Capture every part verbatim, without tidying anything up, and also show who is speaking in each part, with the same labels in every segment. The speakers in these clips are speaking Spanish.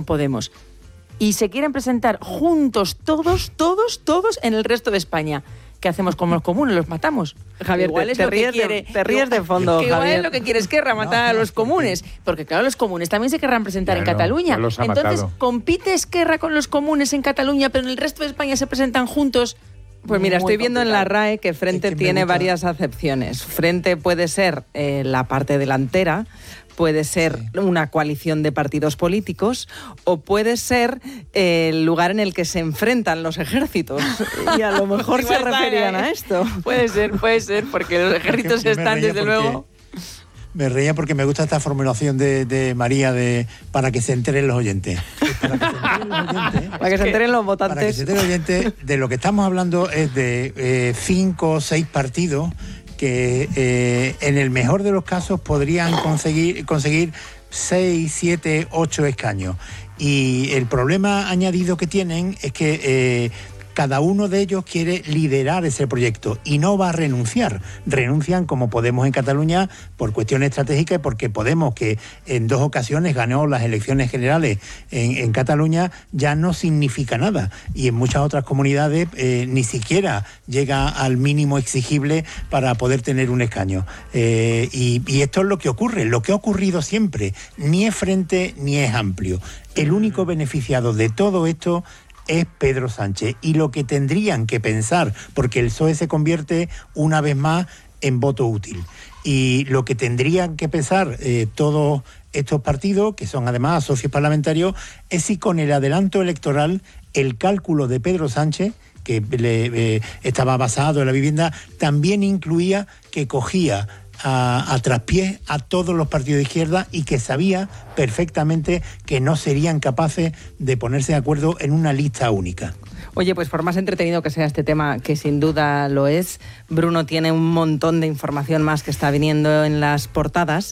Speaker 1: Podemos. Y se quieren presentar juntos todos, todos, todos en el resto de España. ¿Qué hacemos con los comunes? ¿Los matamos?
Speaker 2: Javier,
Speaker 1: igual
Speaker 2: te,
Speaker 1: es
Speaker 2: te,
Speaker 1: lo
Speaker 2: ríes
Speaker 1: que quiere,
Speaker 2: de, te ríes de fondo,
Speaker 1: que igual
Speaker 2: Javier.
Speaker 1: es lo que quiere Esquerra, matar no, a los comunes. Porque claro, los comunes también se querrán presentar
Speaker 3: ya
Speaker 1: en
Speaker 3: no,
Speaker 1: Cataluña.
Speaker 3: ya los ha
Speaker 1: Entonces,
Speaker 3: matado.
Speaker 1: ¿compite Esquerra con los comunes en Cataluña, pero en el resto de España se presentan juntos?
Speaker 2: Pues mira,
Speaker 1: Muy
Speaker 2: estoy viendo
Speaker 1: complicado.
Speaker 2: en la RAE que frente
Speaker 4: Es que me
Speaker 2: tiene
Speaker 4: gusta-
Speaker 2: varias acepciones. Frente puede ser eh, la parte delantera, puede ser
Speaker 4: Sí.
Speaker 2: una coalición de partidos políticos o puede ser eh, el lugar en el que se enfrentan los ejércitos. Y a lo mejor se
Speaker 1: Igual está,
Speaker 2: referían
Speaker 1: ¿eh?
Speaker 2: a esto.
Speaker 1: Puede ser, puede ser, porque los ejércitos
Speaker 4: Yo me
Speaker 1: están,
Speaker 4: reía
Speaker 1: desde
Speaker 4: porque-
Speaker 1: luego...
Speaker 4: Me reía porque me gusta esta formulación de, de María de para que se enteren los oyentes. Para que se enteren los oyentes.
Speaker 2: Para que se enteren los
Speaker 4: Para que
Speaker 2: votantes.
Speaker 4: se enteren los oyentes, de lo que estamos hablando es de eh, cinco o seis partidos que eh, en el mejor de los casos podrían conseguir, conseguir seis, siete, ocho escaños. Y el problema añadido que tienen es que eh, cada uno de ellos quiere liderar ese proyecto y no va a renunciar. Renuncian como Podemos en Cataluña por cuestiones estratégicas y porque Podemos, que en dos ocasiones ganó las elecciones generales en, en Cataluña, ya no significa nada. Y en muchas otras comunidades eh, ni siquiera llega al mínimo exigible para poder tener un escaño. Eh, y, y esto es lo que ocurre, lo que ha ocurrido siempre. Ni es Frente ni es Amplio. El único beneficiado de todo esto es Pedro Sánchez, y lo que tendrían que pensar, porque el P S O E se convierte una vez más en voto útil, y lo que tendrían que pensar eh, todos estos partidos, que son además socios parlamentarios, es si con el adelanto electoral el cálculo de Pedro Sánchez, que le, eh, estaba basado en la vivienda, también incluía que cogía a, a traspiés a todos los partidos de izquierda y que sabía perfectamente que no serían capaces de ponerse de acuerdo en una lista única.
Speaker 2: Oye, pues por más entretenido que sea este tema, que sin duda lo es, Bruno tiene un montón de información más que está viniendo en las portadas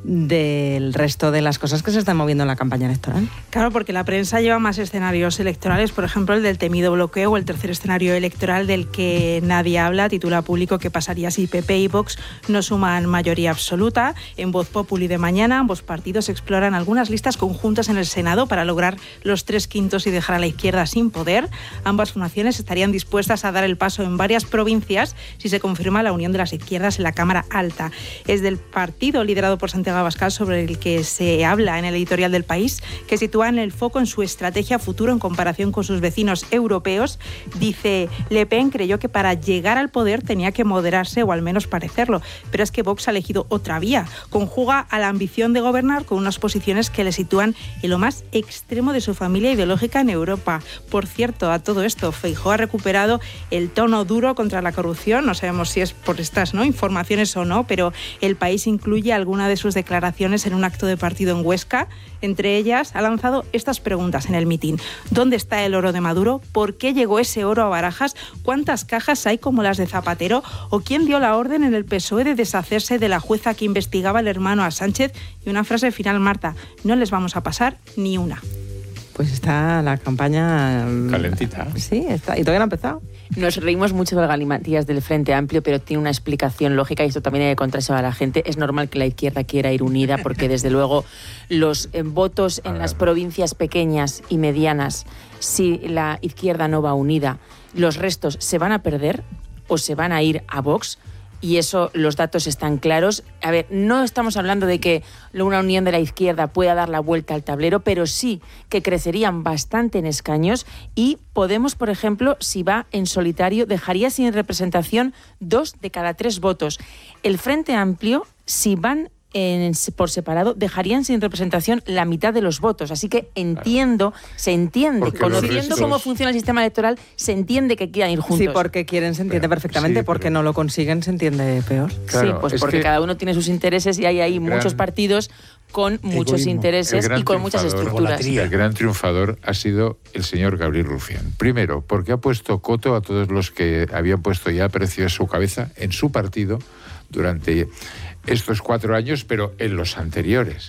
Speaker 2: del resto de las cosas que se están moviendo en la campaña electoral.
Speaker 5: Claro, porque la prensa lleva más escenarios electorales, por ejemplo, el del temido bloqueo o el tercer escenario electoral del que nadie habla. Titula Público qué pasaría si P P y Vox no suman mayoría absoluta. En Voz Populi de mañana, ambos partidos exploran algunas listas conjuntas en el Senado para lograr los tres quintos y dejar a la izquierda sin poder. Ambas formaciones estarían dispuestas a dar el paso en varias provincias si se confirma la unión de las izquierdas en la Cámara Alta. Es del partido liderado por Santiago Abascal sobre el que se habla en el editorial del País, que sitúa en el foco en su estrategia futuro en comparación con sus vecinos europeos. Dice, Le Pen creyó que para llegar al poder tenía que moderarse o al menos parecerlo, pero es que Vox ha elegido otra vía. Conjuga a la ambición de gobernar con unas posiciones que le sitúan en lo más extremo de su familia ideológica en Europa. Por cierto, a todo esto, Feijóo ha recuperado el tono duro contra la corrupción. No sabemos si es por estas ¿no? informaciones o no, pero el País incluye alguna de sus declaraciones en un acto de partido en Huesca. Entre ellas, ha lanzado estas preguntas en el mitin. ¿Dónde está el oro de Maduro? ¿Por qué llegó ese oro a Barajas? ¿Cuántas cajas hay como las de Zapatero? ¿O quién dio la orden en el P S O E de deshacerse de la jueza que investigaba al hermano a Sánchez? Y una frase final, Marta, no les vamos a pasar ni una.
Speaker 2: Pues está la campaña...
Speaker 3: Calentita.
Speaker 2: Sí, está. Y todavía no ha empezado.
Speaker 1: Nos reímos mucho del galimatías del Frente Amplio, pero tiene una explicación lógica y esto también hay que contárselo a la gente. Es normal que la izquierda quiera ir unida porque, desde luego, los eh, votos en las provincias pequeñas y medianas, si la izquierda no va unida, los restos se van a perder o se van a ir a Vox. Y eso, los datos están claros. A ver, no estamos hablando de que una unión de la izquierda pueda dar la vuelta al tablero, pero sí que crecerían bastante en escaños y Podemos, por ejemplo, si va en solitario, dejaría sin representación dos de cada tres votos. El Frente Amplio, si van En, por separado, dejarían sin representación la mitad de los votos. Así que entiendo, se entiende,
Speaker 3: Porque
Speaker 1: conociendo
Speaker 3: restos...
Speaker 1: cómo funciona el sistema electoral, se entiende que quieran ir juntos.
Speaker 2: Sí, porque quieren, se entiende
Speaker 3: Pero,
Speaker 2: perfectamente,
Speaker 3: sí,
Speaker 2: porque
Speaker 3: pero...
Speaker 2: no lo consiguen, se entiende peor.
Speaker 3: Claro,
Speaker 1: sí, pues
Speaker 3: es
Speaker 1: porque
Speaker 3: que
Speaker 1: cada uno tiene sus intereses y hay ahí
Speaker 3: gran...
Speaker 1: muchos partidos con muchos
Speaker 4: Egoísmo.
Speaker 1: intereses y con muchas estructuras.
Speaker 3: El gran triunfador ha sido el señor Gabriel Rufián. Primero, porque ha puesto coto a todos los que habían puesto ya precio a su cabeza en su partido durante estos cuatro años, pero en los anteriores.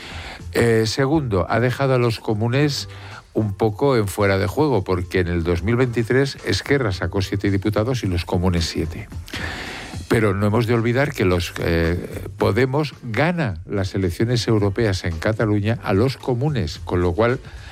Speaker 3: Eh, segundo, ha dejado a los comunes un poco en fuera de juego, porque en el dos mil veintitrés Esquerra sacó siete diputados y los comunes siete. Pero no hemos de olvidar que los eh, Podemos gana las elecciones europeas en Cataluña a los comunes, con lo cual